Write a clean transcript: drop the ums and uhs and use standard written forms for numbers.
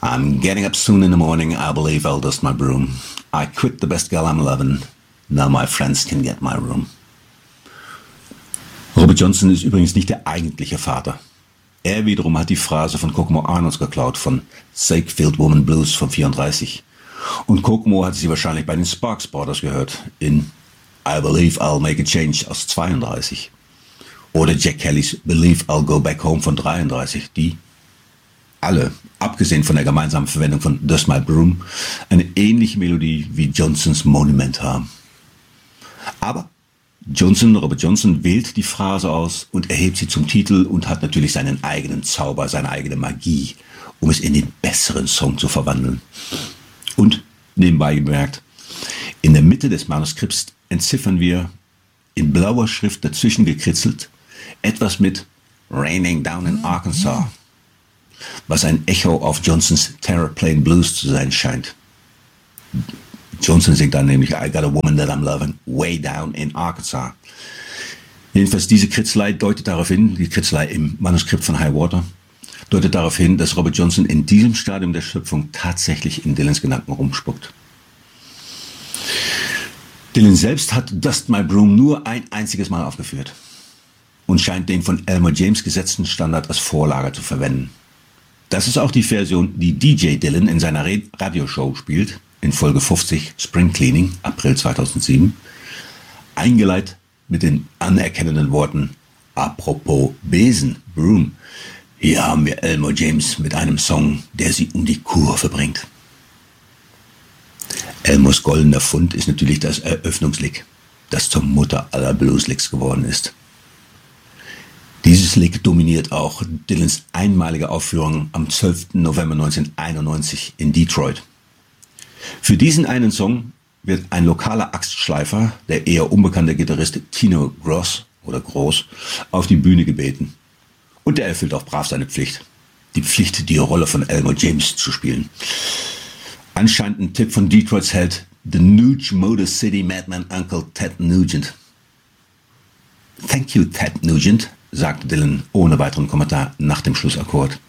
I'm getting up soon in the morning, I believe I'll dust my broom. I quit the best girl I'm loving, now my friends can get my room. Robert Johnson ist übrigens nicht der eigentliche Vater. Er wiederum hat die Phrase von Kokomo Arnold geklaut, von Sakefield Woman Blues von 34. Und Kokomo hat sie wahrscheinlich bei den Sparks Brothers gehört, in I Believe I'll Make a Change aus 32. Oder Jack Kellys Believe I'll Go Back Home von 33, die alle, abgesehen von der gemeinsamen Verwendung von Dust My Broom, eine ähnliche Melodie wie Johnsons Monument haben. Aber Robert Johnson wählt die Phrase aus und erhebt sie zum Titel und hat natürlich seinen eigenen Zauber, seine eigene Magie, um es in den besseren Song zu verwandeln. Und, nebenbei gemerkt, in der Mitte des Manuskripts entziffern wir in blauer Schrift dazwischen gekritzelt etwas mit Raining Down in Arkansas, was ein Echo auf Johnsons Terraplane Blues zu sein scheint. Johnson singt dann nämlich I got a woman that I'm loving way down in Arkansas. Jedenfalls diese Kritzelei deutet darauf hin, die Kritzelei im Manuskript von High Water, deutet darauf hin, dass Robert Johnson in diesem Stadium der Schöpfung tatsächlich in Dylans Gedanken rumspuckt. Dylan selbst hat Dust My Broom nur ein einziges Mal aufgeführt und scheint den von Elmore James gesetzten Standard als Vorlage zu verwenden. Das ist auch die Version, die DJ Dylan in seiner Radioshow spielt, in Folge 50 Spring Cleaning, April 2007, eingeleitet mit den anerkennenden Worten apropos Besen, Broom. Hier haben wir Elmore James mit einem Song, der sie um die Kurve bringt. Elmores goldener Fund ist natürlich das Eröffnungslick, das zur Mutter aller Blueslicks geworden ist. Dieses Lick dominiert auch Dylans einmalige Aufführung am 12. November 1991 in Detroit. Für diesen einen Song wird ein lokaler Axtschleifer, der eher unbekannte Gitarrist Tino Gross, auf die Bühne gebeten. Und er erfüllt auch brav seine Pflicht. Die Pflicht, die Rolle von Elmore James zu spielen. Anscheinend ein Tipp von Detroits Held, The Nuge Motor City Madman Uncle Ted Nugent. Thank you, Ted Nugent, sagte Dylan ohne weiteren Kommentar nach dem Schlussakkord.